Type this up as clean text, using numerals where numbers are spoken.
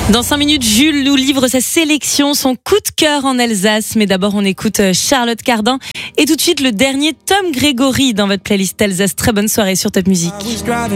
Dans 5 minutes, Jules nous livre sa sélection, son coup de cœur en Alsace. Mais d'abord, on écoute Charlotte Cardin. Et tout de suite, le dernier Tom Grégory dans votre playlist Alsace. Très bonne soirée sur Top Music.